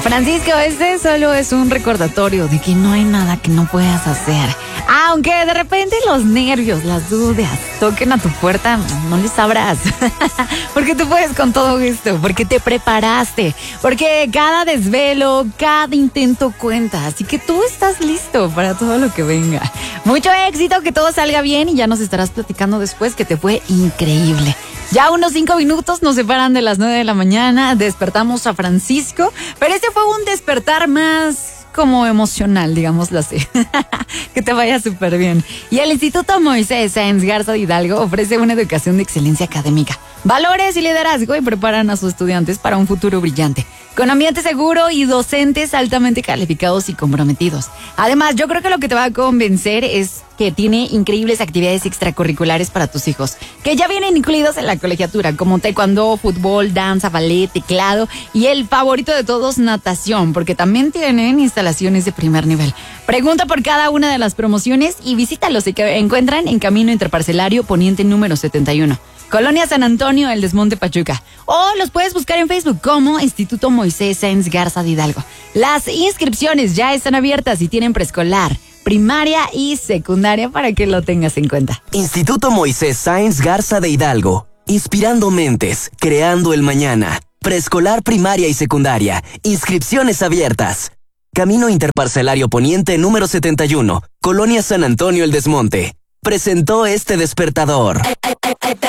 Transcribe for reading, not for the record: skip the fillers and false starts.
Francisco, este solo es un recordatorio de que no hay nada que no puedas hacer. Aunque de repente los nervios, las dudas toquen a tu puerta, no les abras. Porque tú puedes con todo esto, porque te preparaste, porque cada desvelo, cada intento cuenta. Así que tú estás listo para todo lo que venga. Mucho éxito, que todo salga bien y ya nos estarás platicando después que te fue increíble. Ya unos 5 minutos nos separan de las 9 de la mañana, despertamos a Francisco, pero este fue un despertar más como emocional, digámoslo así. Que te vaya súper bien. Y el Instituto Moisés Sáenz Garza de Hidalgo ofrece una educación de excelencia académica, valores y liderazgo y preparan a sus estudiantes para un futuro brillante, con ambiente seguro y docentes altamente calificados y comprometidos. Además, yo creo que lo que te va a convencer es que tiene increíbles actividades extracurriculares para tus hijos, que ya vienen incluidos en la colegiatura, como taekwondo, fútbol, danza, ballet, teclado y el favorito de todos, natación, porque también tienen instalaciones de primer nivel. Pregunta por cada una de las promociones y visítalos, que encuentran en Camino Interparcelario Poniente número 71. Colonia San Antonio, El Desmonte, Pachuca. O los puedes buscar en Facebook como Instituto Moisés Sáenz Garza de Hidalgo. Las inscripciones ya están abiertas y tienen preescolar, primaria y secundaria para que lo tengas en cuenta. Instituto Moisés Sáenz Garza de Hidalgo. Inspirando mentes, creando el mañana. Preescolar, primaria y secundaria. Inscripciones abiertas. Camino Interparcelario Poniente número 71. Colonia San Antonio, El Desmonte. Presentó este despertador.